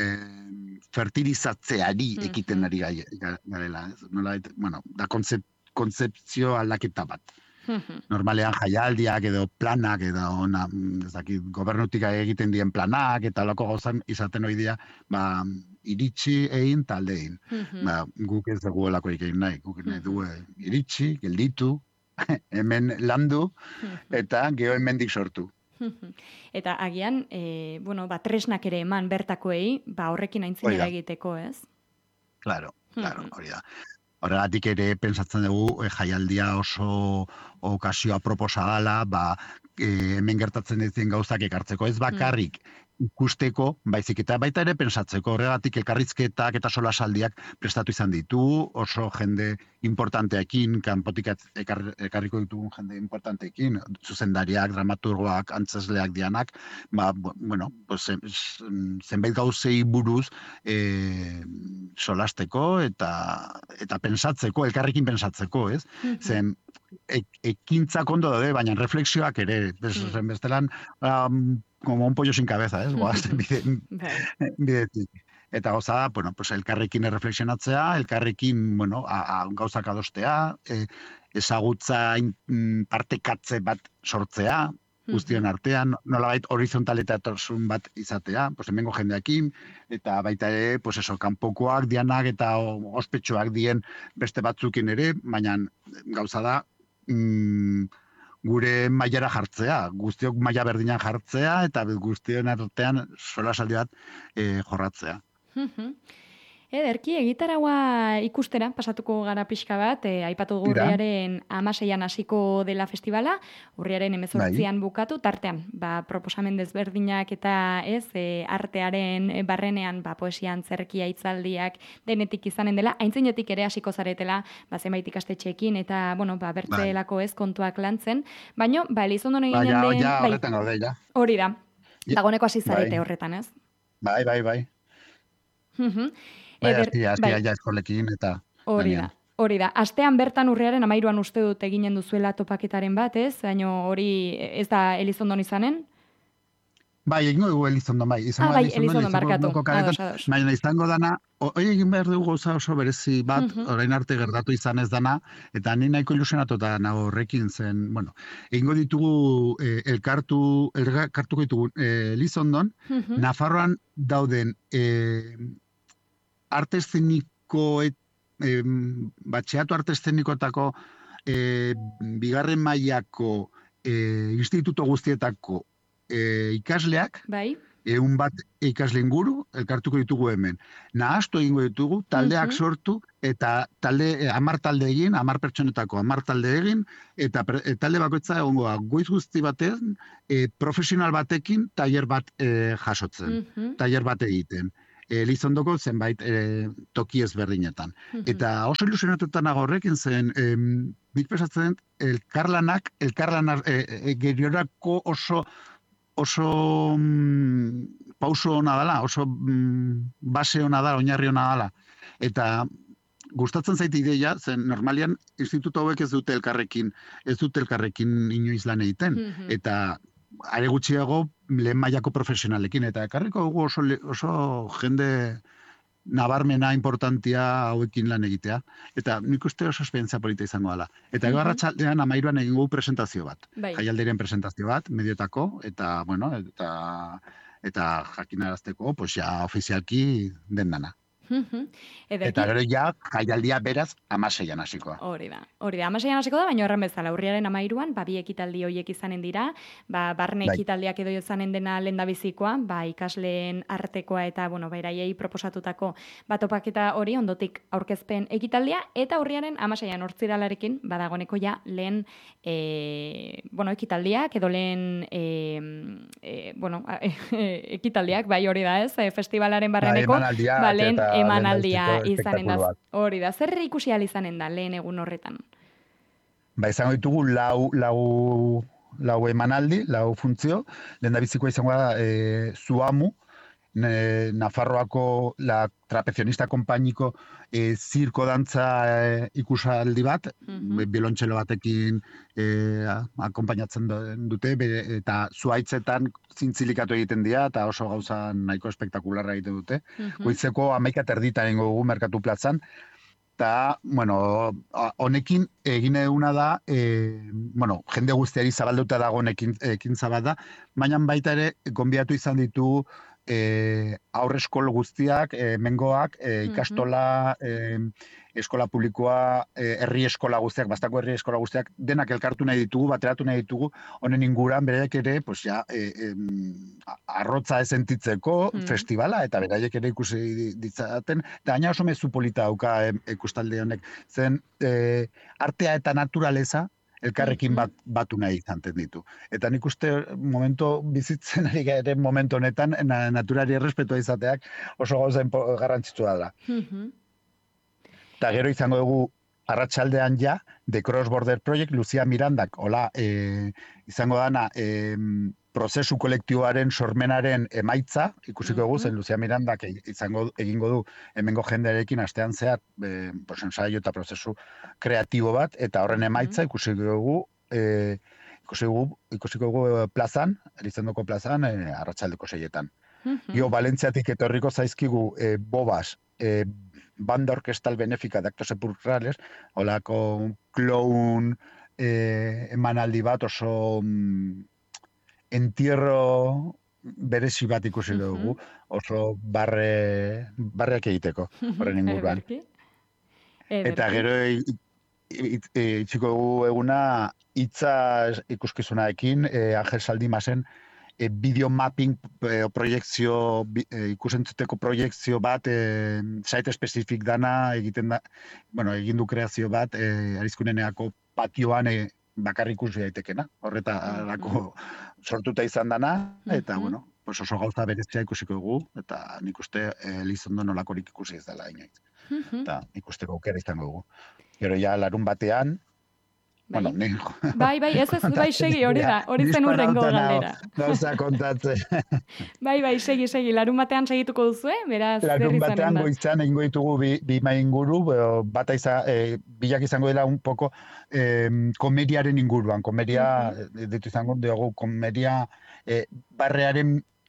eh, fertilizatzeari Mhm. ekiten ari gai- garela, ez? Nolabait, bueno, da kontzep kontzeptzio aldaketa bat. Normalean jaialdiak edo planak edo ona, ez dakit, gobernutik egiten dien planak eta lako gauzan izaten ohi dira, ba, iritsi egin talde egin. Ba, guk ez dugu olako egin nahi, guk nahi dugu iritsi, gelditu, hemen landu eta geho hemendik sortu. Eta agian, e, bueno, ba, tresnak ere eman bertakoei, ba horrekin Hori aintzinera da. egiteko, ez? Claro, claro, Mhm. hori da. Horregatik ere pentsatzen dugu eh, jaialdia oso okasioa proposa dela, ba, eh, hemen gertatzen dizien gauzak ekartzeko ez bakarrik ikusteko, baizik eta baita ere pentsatzeko. Horregatik elkarrizketak eta solasaldiak prestatu izan ditu, oso jende importanteekin, kanpotik ekar, ekarriko ditugun jende importanteekin, zuzendariak, dramaturgoak, antzesleak dianak, ba, bu- bueno, pues, zen- zenbait gauzei buruz eh, solasteko eta eta pensatzeko, elkarrekin pensatzeko, ez? Zen, e, ekintzak ondo daude, baina reflexioak ere, bez- zen bestelan, um, como un pollo sin cabeza, ez? Goazten bide, Bai. bidetik. Eta gauza da, bueno, pues elkarrekin erreflexionatzea, elkarrekin, bueno, a, a, gauzak adostea, e, ezagutza in, mm, partekatze bat sortzea, guztion artean, nolabait horizontalitasun bat izatea, pues hemengo jendeakin, eta baita ere, pues eso, kanpokoak dianak eta o- ospetsuak dien beste batzukin ere, baina gauza da, mm, gure mailara jartzea, guztiok maila berdinan jartzea, eta guztion artean solasaldi bat eh, jorratzea. Ederki, egitaraua ikustera, pasatuko gara pixka bat, e, aipatu dugu Tira. urriaren amaseian hasiko dela festivala, urriaren emezortzian Bai. bukatu, tartean, ba, proposamen desberdinak eta ez, e, artearen barrenean, ba, poesia antzerkia hitzaldiak denetik izanen dela, aintzinetik ere hasiko zaretela, ba, zenbait ikastetxeekin, eta, bueno, ba, bertzelako ez kontuak lantzen, baino, ba, Elizondo eginen Baina, den, ja, bai, horretan gaude, ja. hori da, Ja, dagoneko hasi zarete bai. horretan, ez? Bai, bai, bai. Mhm. Bai, Eder- astia, astia, bai. ja eskolekin, eta... Hori lanean. da. Hori da. Astean bertan urriaren amairuan uste dut eginen duzuela topaketaren bat, ez? Baina hori ez da Elizondon izanen? Bai, egingo dugu Elizondo, bai. Izango Ah, bai, Elizondo, Elizondo, barkatu. Ados, ados. baina izango dana, hori egin behar dugu gauza oso berezi bat, Mhm. orain arte gertatu izan ez dana, eta ni nahiko ilusionatuta nago horrekin zen, bueno, egingo ditugu eh, elkartu, elkartuko ditugu eh, Elizondon, Mhm. Nafarroan dauden eh, arte eszeniko, eh, batxeatu arte eszenikoetako eh, bigarren mailako eh, instituto guztietako E, ikasleak, Bai. egun bat ikasle inguru, elkartuko ditugu hemen. Nahastu egingo ditugu, taldeak Mhm. sortu, eta talde, hamar talde egin, hamar pertsonetako hamar talde egin, eta pre, e, talde bakoitza egongo da, goiz guzti batean, e, profesional batekin tailer bat e, jasotzen, Mhm. tailer bat egiten. Elizondoko zenbait e, toki ezberdinetan. Mhm. Eta oso ilusionatuta nago horrekin zen, em, nik pesatzen elkarlanak, elkarlanak e, e, geriorako oso oso mm, pauso ona dela, oso mm, base ona dela, oinarri ona dela. Eta gustatzen zait ideia, zen normalian instituto hauek ez dute elkarrekin, ez dute elkarrekin inoiz lan egiten. Mhm. Eta are gutxiago lehen mailako profesionalekin. Eta ekarriko dugu oso, le- oso jende nabarmena, importantia hauekin lan egitea. Eta nik uste oso esperientzia polita izango dela. Eta gero Mhm. arratsaldean amairuan egin dugu presentazio bat. Bai. Jaialdiren presentazio bat, mediotako, eta, bueno, eta, eta jakinarazteko, pues ja, ofizialki den dana. Mhm. Ederki. Eta gero ja, jaialdia beraz, amaseian hasikoa. Hori da. Hori da. Hamaseian hasiko da, baina horren bezala, urriaren amairuan, ba, bi ekitaldi horiek izanen dira, ba, barne Bai. ekitaldiak edo izanen dena lendabizikoa, ba, ikasleen artekoa eta, bueno, beraiei proposatutako batopaketa hori ondotik aurkezpen ekitaldia, eta urriaren hamaseian hortziralarekin, badagoneko ja, lehen, e, bueno, ekitaldiak, edo lehen, e, e, bueno, ekitaldiak, bai hori da ez, e, festivalaren barreneko, emanaldiak ba, lehen eta emanaldia lehendabiziko izanen da. espektakuluak. Hori da, zer ikusi ahal izanen da lehen egun horretan? Ba, izango ditugu lau, lau, lau emanaldi, lau funtzio. Lehendabizikoa izango da e, Zuamu, ne, Nafarroako la trapezionista konpainiko e, zirko dantza e, ikusaldi bat, Mhm. bilontxelo batekin e, akompainatzen dute, be, eta zuaitzetan zintzilikatu egiten dira, eta oso gauza nahiko espektakularra egiten dute. Mhm. Goizeko amaika terditan egingo dugu Merkatu plazan, eta, bueno, a- honekin egin eguna da, e, bueno, jende guztiari zabalduta dagoen ekin, ekintza bat da, baina baita ere, gonbidatu izan ditugu e, aurreskol guztiak, e, mengoak, e, Mhm. ikastola, e, eskola publikoa, e, herri eskola guztiak, bastako herri eskola guztiak, denak elkartu nahi ditugu, bateratu nahi ditugu, honen inguran beraiek ere, pues ja, e, em, a- arrotza ez sentitzeko Mhm. festivala, eta beraiek ere ikusi di- ditzaten, eta gaina oso mezu polita dauka em, ikustaldi honek, zen e, artea eta naturaleza, elkarrekin Mhm. bat, batu nahi izaten ditu. Eta nik uste momento bizitzen ari garen momentu honetan, na, naturari errespetua izateak oso gauza inpo- garrantzitsua da. Mhm. Eta gero izango dugu arratsaldean ja, The Cross Border Project, Lucia Mirandak, hola, e, izango dana, e, prozesu kolektiboaren sormenaren emaitza, ikusiko dugu, Mhm. zen Lucia Mirandak e- izango egingo du hemengo jendearekin astean zehar, e, pues, ensaio eta prozesu kreatibo bat, eta horren emaitza ikusiko dugu, e, ikusiko dugu, ikusiko dugu plazan, Elizondoko plazan, e, arratsaldeko seietan. Mhm. Gio, Valentziatik etorriko zaizkigu e, Bobas, e, banda orkestal benefika de actos sepulcrales, holako clown e, emanaldi bat oso mm, entierro berezi bat ikusi Mhm. dugu, oso barre, barreak egiteko horren inguruan. Ederki. Eta Ederki. gero i- i- i- itxiko dugu eguna hitza ikuskizunaekin, e, Angel Saldimasen e, bideo mapping e, proiektzio, bi- e, ikusentzuteko proiektzio bat, e, site espezifik dana egiten da, bueno, egin du kreazio bat, e, Arizkuneneako patioan e, bakarrik ikusi daitekena, horretarako sortuta izan dana, eta, Mhm. bueno, pues oso gauza berezia ikusiko dugu, eta nik uste e, Elizondo nolakorik ikusi ez dela inoiz. Mhm. Eta ikusteko aukera izango dugu. Gero ja larun batean, Bai. bueno, ni Bai, bai, ez ez, bai, segi, hori da, hori zen urrengo galdera. Gauza kontatzen. Bai, bai, segi, segi, larun batean segituko duzue, beraz, zer Larun izanen batean da. goizan egingo ditugu bi, bi mai inguru, eh, bata iza, eh, bilak izango dela un poco eh, komediaren inguruan. Komedia, Mhm. eh, ditu izango dugu, komedia eh, barrearen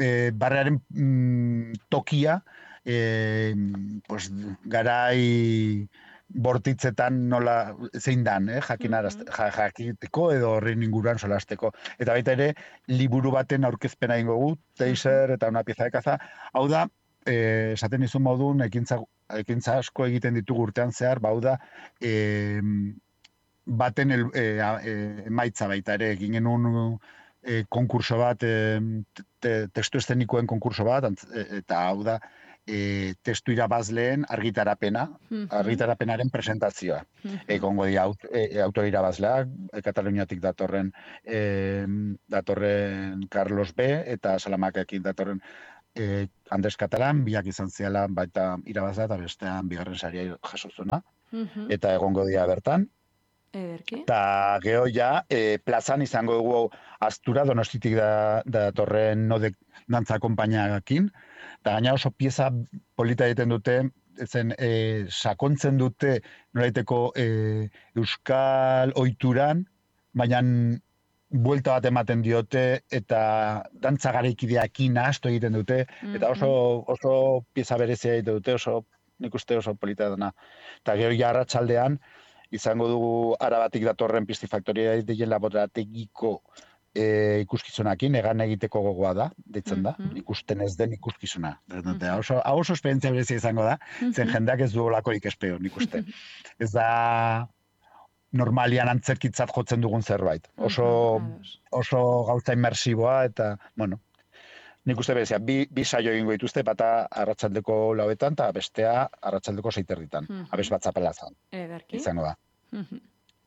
e, barrearen mm, tokia, e, pues, garai bortitzetan nola zein dan, eh, jakinarazte, ja, jakiteko edo horren inguruan solasteko. Eta baita ere, liburu baten aurkezpena ingo gu, teiser eta una pieza de caza. Hau da, eh, esaten izun modun, ekintza, ekintza asko egiten ditugu urtean zehar, bau da, eh, baten el, eh, eh, emaitza baita ere, egin genuen eh, konkurso bat, eh, te, testu eszenikoen konkurso bat, antz, eh, eta hau da, E, testu irabazleen argitarapena, mm-hmm. argitarapenaren presentazioa. Mm-hmm. Egongo dira aut, e, autor irabazleak, e, Kataluniatik datorren e, datorren Carlos B. eta Salamakaekin datorren e, Andres Catalan, biak izan ziala baita irabazla eta bestean bigarren saria jasozuna. Mm-hmm. Eta egongo dira bertan. Ederki. Eta geho ja, e, plazan izango dugu Astura, Donostitik da, datorren nodek dantza konpainiakin. Eta gaina oso pieza polita egiten dute, zen e, sakontzen dute noraiteko e, euskal ohituran, baina buelta bat ematen diote eta dantza garaikideakin asto egiten dute, eta oso, oso pieza berezia egiten dute, oso nik uste oso polita dena. Eta gero ja arratsaldean izango dugu Arabatik datorren Pistifaktoria deilen laborategiko E, ikuskizunakin, egan egiteko gogoa da, ditzen da, mm-hmm. ikusten ez den ikuskizuna. Mm-hmm. Oso, hau oso esperientzia berezia izango da, mm-hmm. zen jendeak ez du olakorik espeo, nik uste. Ez da normalian antzerkitzat jotzen dugun zerbait. Oso, mm-hmm. oso gauza inmersiboa eta, bueno, nik uste berezia, bi, bi saio egingo dituzte, bata arratsaldeko lauetan, eta bestea arratsaldeko seiterritan, mm-hmm. abez batzapelazan. Ederki. Izango da. Mm-hmm.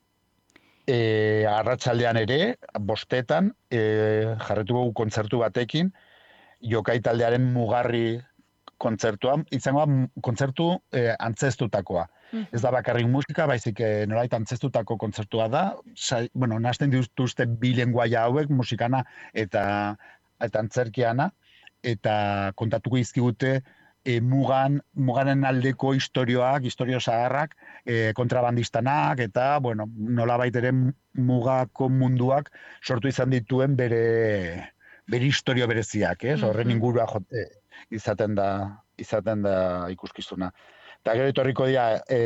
E, arratsaldean ere, bostetan, e, jarretu dugu kontzertu batekin, jokai taldearen mugarri kontzertuan, izango kontzertu e, antzestutakoa. Mm-hmm. Ez da bakarrik musika, baizik e, nolait antzestutako kontzertua da, Sa, bueno, nazten dituzte bi lenguaia hauek, musikana eta, eta antzerkiana, eta kontatuko izkigute, E, mugan, muganen aldeko istorioak, istorio zaharrak, e, kontrabandistanak, eta, bueno, nolabait ere mugako munduak sortu izan dituen bere, bere istorio bereziak, ez? Mm-hmm. Horren ingurua jote, izaten da, izaten da ikuskizuna. Eta gero etorriko dira, e,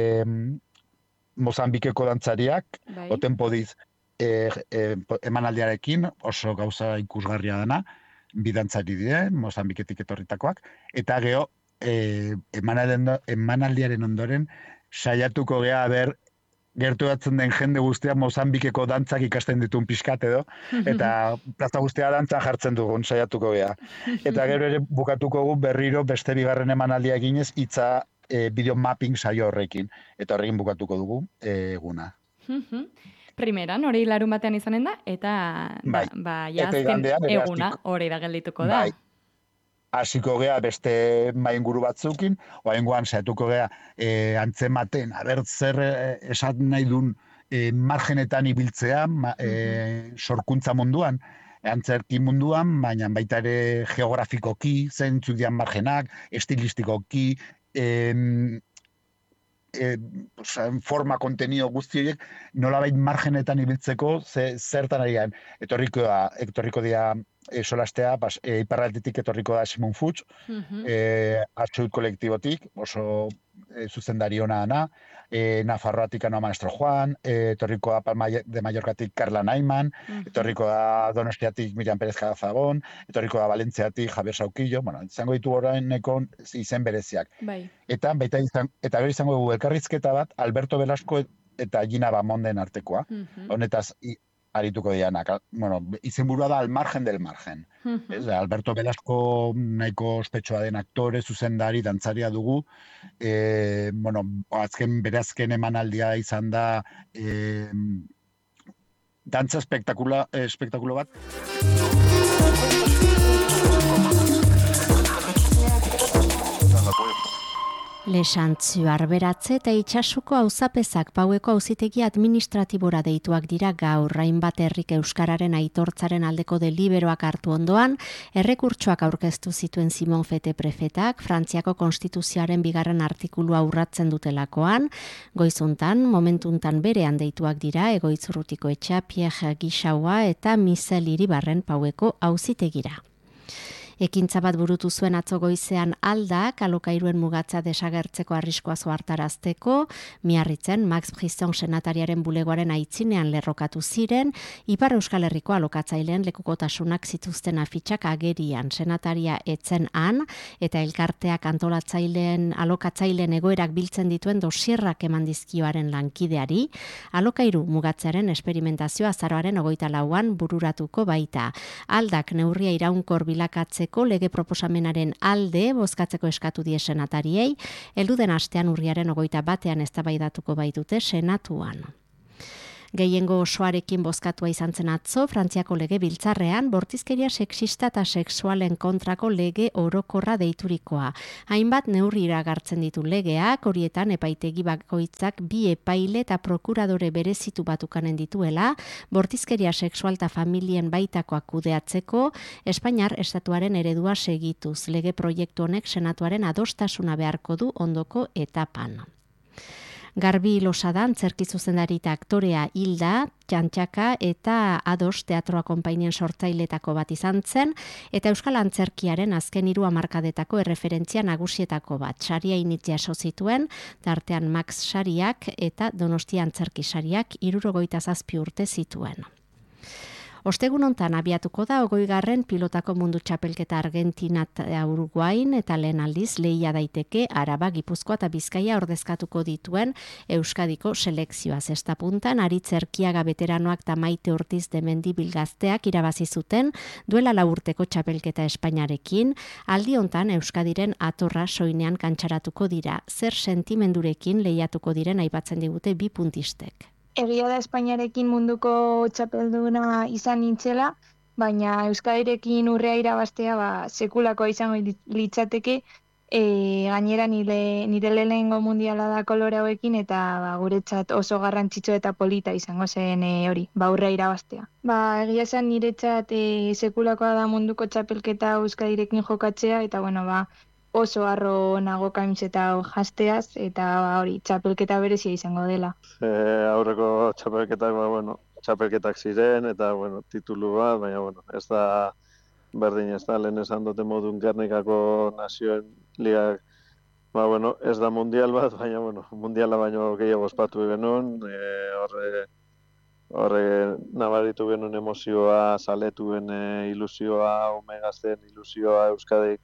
Mozambikeko dantzariak, bai. Oten podiz, e, e, emanaldiarekin, oso gauza ikusgarria dena, bi dantzari dire, Mozambiketik etorritakoak, eta gero, E, emanaldiaren ondoren saiatuko gea ber gertu batzen den jende guztia Mozambikeko dantzak ikasten ditun pixkat edo, eta plaza guztia dantza jartzen dugun saiatuko gea. Eta gero ere bukatuko gu berriro beste bigarren emanaldia eginez hitza e, video mapping saio horrekin, eta horrekin bukatuko dugu e, eguna. Primeran, hori larun batean izanen da, eta bai. ba, ba, jazken eguna hori da geldituko da. Bai. Hasiko gea beste mainguru batzukin, oaingoan saiatuko gea e, antzematen, aber zer esan nahi duen e, margenetan ibiltzea, ma, e, sorkuntza munduan, antzerki munduan, baina baita ere geografikoki, zeintzuk dian margenak, estilistikoki, e, e, forma kontenido guzti horiek, nolabait margenetan ibiltzeko ze, zertan ari garen. Etorriko da, etorriko dira E, solastea, bas, e, iparraldetik etorriko da Simon Fuchs, mm-hmm. e, Artxut kolektibotik, oso e, zuzendari hona ana, e, Nafarroatik Anoa Maestro Juan, e, etorriko da Palma de Mallorcatik Carla Naiman, mm-hmm. etorriko da Donostiatik Miriam Pérez Cagazabon, etorriko da Valentziatik Javier Sauquillo, bueno, izango ditu oraineko izen bereziak. Bai. Eta baita izan, eta gero izango dugu elkarrizketa bat Alberto Velasco eta Gina Bamonden artekoa. Mm-hmm. Honetaz, i, arituko dianak, bueno, izenburua da al margen del margen. Mm-hmm. Ez, Alberto Velasco nahiko ospetsua den aktore, zuzendari, dantzaria dugu. E, bueno, azken, bere azken emanaldia izan da e, dantza espektakula, espektakulo bat. Lesantzu arberatze eta itxasuko auzapezak paueko auzitegi administratibora deituak dira gaur, hainbat herrik euskararen aitortzaren aldeko deliberoak hartu ondoan, errekurtsoak aurkeztu zituen Simon Fete prefetak, Frantziako konstituzioaren bigarren artikulua urratzen dutelakoan, goizuntan, momentuntan berean deituak dira, Egoitzurrutiko etxea, Pierre Gisaua eta Michel Iribarren paueko auzitegira. Ekintza bat burutu zuen atzo goizean Aldak, alokairuen mugatza desagertzeko arriskoa zoartarazteko, Miarritzen Max Brisson senatariaren bulegoaren aitzinean lerrokatu ziren, Ipar Euskal Herriko alokatzaileen lekukotasunak zituzten afitxak agerian. Senataria etzen han, eta elkarteak antolatzaileen alokatzaileen egoerak biltzen dituen dosierrak eman dizkioaren lankideari, alokairu mugatzearen esperimentazioa azaroaren hogeita lauan bururatuko baita. Aldak neurria iraunkor bilakatzeko lege proposamenaren alde bozkatzeko eskatu die senatariei, helduden astean urriaren hogeita batean eztabaidatuko baitute senatuan. Gehiengo osoarekin bozkatua izan zen atzo, Frantziako lege biltzarrean, bortizkeria sexista eta sexualen kontrako lege orokorra deiturikoa. Hainbat neurri iragartzen ditu legeak, horietan epaitegi bakoitzak bi epaile eta prokuradore berezitu batukanen dituela, bortizkeria sexual eta familien baitakoak kudeatzeko, Espainiar estatuaren eredua segituz. Lege proiektu honek senatuaren adostasuna beharko du ondoko etapan. Garbi Losada antzerki zuzendari eta aktorea hilda, Txantxaka eta Ados teatroa konpainien sortzailetako bat izan zen, eta Euskal Antzerkiaren azken hiru hamarkadetako erreferentzia nagusietako bat. Saria initzia jaso zituen, tartean Max sariak eta Donostia antzerki sariak hirurogeita zazpi urte zituen. Ostegun hontan abiatuko da hogeigarren pilotako mundu txapelketa Argentina eta Uruguain eta lehen aldiz lehia daiteke Araba, Gipuzkoa eta Bizkaia ordezkatuko dituen Euskadiko selekzioa. Zesta puntan, Aritz Erkiaga veteranoak eta Maite Ortiz de Mendi Bilgazteak irabazi zuten duela lau urteko txapelketa Espainiarekin, aldi hontan Euskadiren atorra soinean kantxaratuko dira. Zer sentimendurekin lehiatuko diren aipatzen digute bi puntistek. Egia da Espainiarekin munduko txapelduna izan nintzela, baina Euskadirekin urrea irabaztea ba, sekulakoa izango litzateke, e, gainera nire, nire lehenengo mundiala da kolore hauekin, eta ba, guretzat oso garrantzitsu eta polita izango zen e, hori, ba, urrea irabaztea. Ba, egia esan niretzat e, sekulakoa da munduko txapelketa Euskadirekin jokatzea, eta bueno, ba, oso harro nago kamiseta hau jasteaz, eta hori, txapelketa berezia izango dela. E, aurreko txapelketak, ba, bueno, txapelketak ziren, eta, bueno, titulu bat, baina, bueno, ez da berdin, ez da, lehen esan dute modun Gernikako nazioen ligak, ba, bueno, ez da mundial bat, baina, bueno, mundiala baino gehiago ospatu genuen, e, horre, horre nabaritu genuen emozioa, zaletuen e, ilusioa, omegazten ilusioa Euskadik,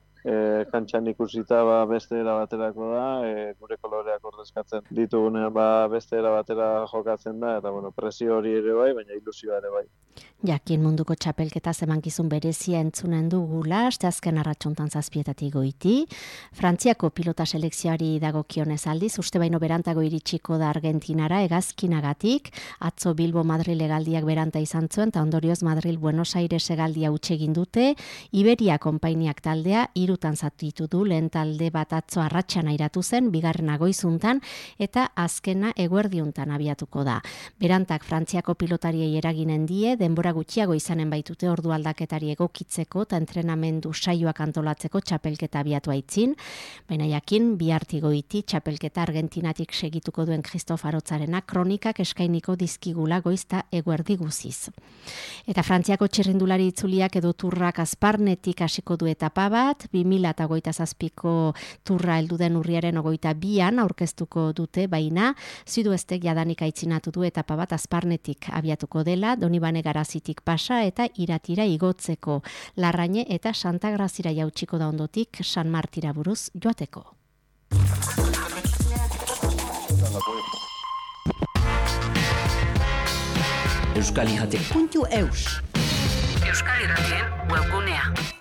E, kantxan ikusita ba, beste era baterako da, e, gure koloreak ordezkatzen ditugunean ba, beste era batera jokatzen da, eta bueno, presio hori ere bai, baina ilusioa ere bai. Jakin munduko txapelketa zemankizun berezia entzunen dugula, asteazken arratsuntan zazpietatik goiti. Frantziako pilota selekzioari dagokionez aldiz, uste baino berantago iritsiko da Argentinara hegazkinagatik, atzo Bilbo Madril hegaldiak beranta izan zuen, eta ondorioz Madril Buenos Aires hegaldia utxe egin dute, Iberia konpainiak taldea hirutan zatitu du, lehen talde bat atzo arratsan airatu zen, bigarrena goizuntan, eta azkena eguerdiuntan abiatuko da. Berantak Frantziako pilotariei eraginen die, denbora gutxiago izanen baitute ordu aldaketari egokitzeko eta entrenamendu saioak antolatzeko txapelketa abiatu aitzin, baina jakin biharti goiti txapelketa Argentinatik segituko duen Christoph Arotzarena kronikak eskainiko dizkigula goizta eguerdi guziz. Eta Frantziako txirrindulari itzuliak edo turrak Azparnetik hasiko du etapa bat, bi mila hogeita zazpiko turra heldu den urriaren hogeita bian aurkeztuko dute, baina Zuduestek jadanik aitzinatu du etapa bat Azparnetik abiatuko dela, Donibane Garazitik pasa eta Iratira igotzeko, Larraine eta Santa Grazira jautsiko da ondotik San Martira buruz joateko. Euskal Irratia puntu eus Euskal Irratien webgunea.